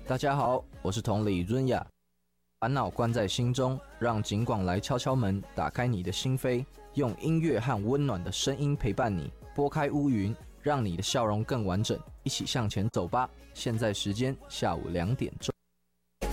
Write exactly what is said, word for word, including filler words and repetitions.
大家好，我是同理润雅。烦恼关在心中，让警广来敲敲门，打开你的心扉，用音乐和温暖的声音陪伴你，拨开乌云，让你的笑容更完整。一起向前走吧。现在时间下午两点钟。